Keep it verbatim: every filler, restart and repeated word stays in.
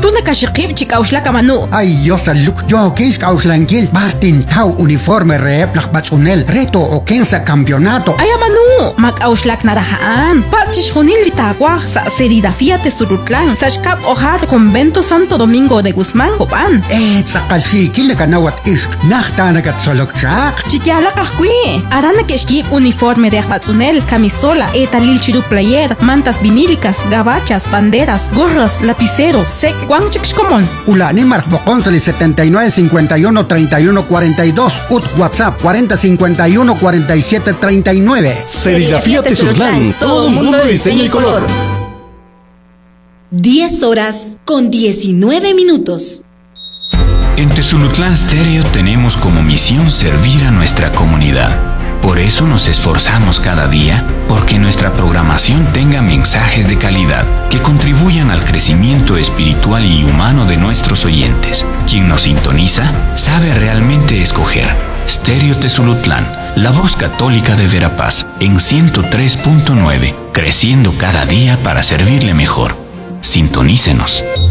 runa kashikib chikauslaka manu. Ay, yo saluk, yo kis kauslankil. Martin Tau uniforme rep lakbatsunel. Reto o kensa campeonato. Ay, manu, makauslak narahaan. Pachish honil litagua sa serigrafía Tesulutlan. Sashkap ojar convento Santo Domingo de Guzmán, Copan. Eh, sakalsi, kilakanawat isk. Nachtanagat solokchak. Chikyala kahkui. Arana keshkib uniforme de akbatsunel, camisola, etalil chiru player, mantas vinílicas, gabachas, banderas, gorras, lapicero, sec, guanchixcomon. Ulani Marcboconsali setenta y nueve cincuenta y uno treinta y uno cuarenta y dos. Ut WhatsApp cuarenta cincuenta y uno cuarenta y siete treinta y nueve. Serigrafía Tezutlán, todo mundo de diseño y color. diez horas con diecinueve minutos. En Tezulutlán Stereo tenemos como misión servir a nuestra comunidad. Por eso nos esforzamos cada día porque nuestra programación tenga mensajes de calidad que contribuyan al crecimiento espiritual y humano de nuestros oyentes. Quien nos sintoniza sabe realmente escoger. Stereo Tezulutlán, la voz católica de Verapaz, en ciento tres punto nueve, creciendo cada día para servirle mejor. Sintonícenos.